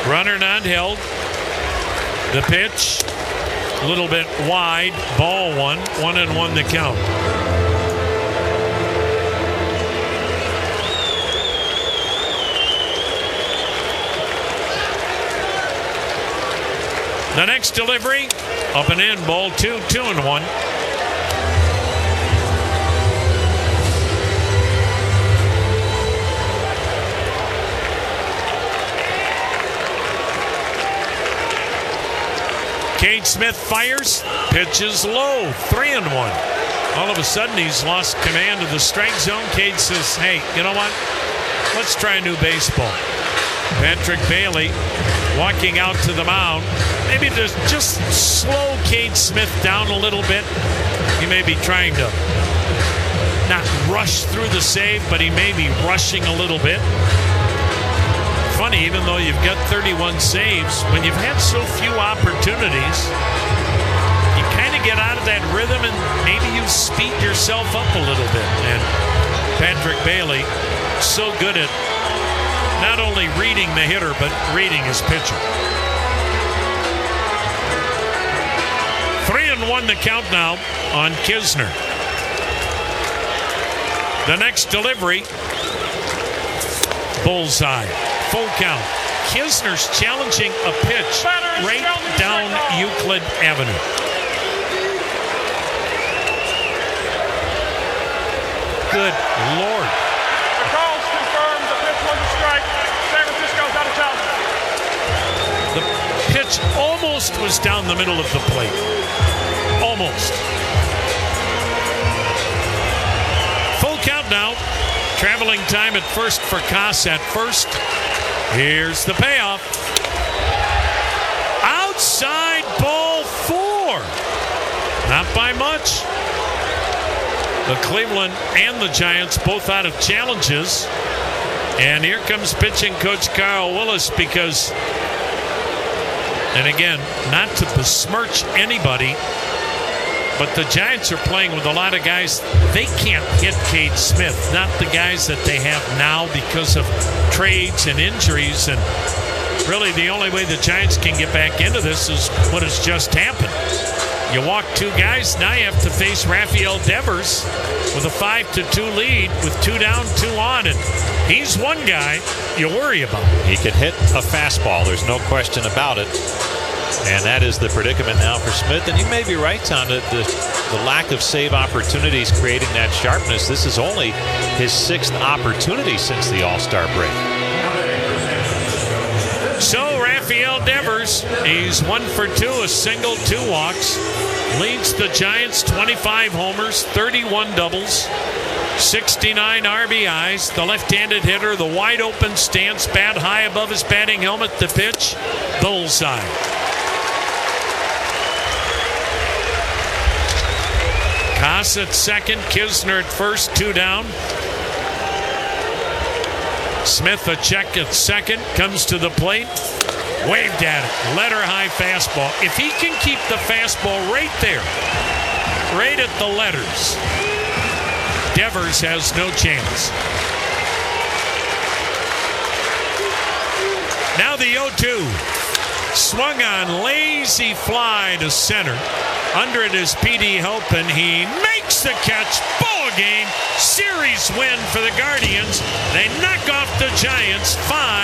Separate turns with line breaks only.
Runner not held. The pitch, a little bit wide. Ball 1-1 the count. The next delivery, up and in, ball 2-1. Cade Smith fires, pitches low, 3-1. All of a sudden, he's lost command of the strike zone. Cade says, hey, you know what? Let's try a new baseball. Patrick Bailey walking out to the mound. Maybe just slow Cade Smith down a little bit. He may be trying to not rush through the save, but he may be rushing a little bit. Funny, even though you've got 31 saves, when you've had so few opportunities, you kind of get out of that rhythm and maybe you speed yourself up a little bit. And Patrick Bailey, so good at not only reading the hitter, but reading his pitcher. 3-1 the count now on Knizner. The next delivery, bullseye, full count. Knizner's challenging a pitch right down Euclid Avenue. Good Lord.
The calls confirm the pitch was a strike. San Francisco's out of town.
The pitch almost was down the middle of the plate. Almost. Full count now. Traveling time at first for Koss at first. Here's the payoff. Outside ball 4. Not by much. The Cleveland and the Giants both out of challenges. And here comes pitching coach Carl Willis because, and again, not to besmirch anybody, but the Giants are playing with a lot of guys. They can't hit Cade Smith, not the guys that they have now because of trades and injuries. And really the only way the Giants can get back into this is what has just happened. You walk 2 guys, now you have to face Rafael Devers with a 5-2 lead with 2 down, 2 on, and he's one guy you worry about.
He can hit a fastball, there's no question about it. And that is the predicament now for Smith. And you may be right, Tom, that the lack of save opportunities creating that sharpness. This is only his 6th opportunity since the All-Star break.
So Rafael Devers, he's 1 for 2, a single, 2 walks. Leads the Giants 25 homers, 31 doubles, 69 RBIs. The left-handed hitter, the wide open stance, bat high above his batting helmet. The pitch, bullseye. Koss at second, Knizner at first, 2 down. Smith a check at second, comes to the plate, waved at it, letter high fastball. If he can keep the fastball right there, right at the letters, Devers has no chance. Now the 0-2. Swung on, lazy fly to center. Under it is P.D. Halpin. He makes the catch. Ball game. Series win for the Guardians. They knock off the Giants 5.